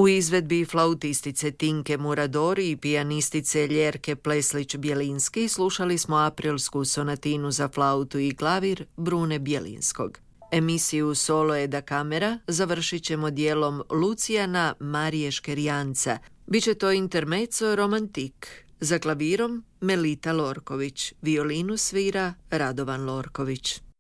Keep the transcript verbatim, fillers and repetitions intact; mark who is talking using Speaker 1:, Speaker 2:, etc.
Speaker 1: U izvedbi flautistice Tinke Muradori i pijanistice Ljerke Pleslić-Bjelinski slušali smo aprilsku sonatinu za flautu i klavir Brune Bjelinskog. Emisiju Solo e da kamera završit ćemo dijelom Lucijana Marije Škerjanca. Biće to intermezzo romantik. Za klavirom Melita Lorković, violinu svira Radovan Lorković.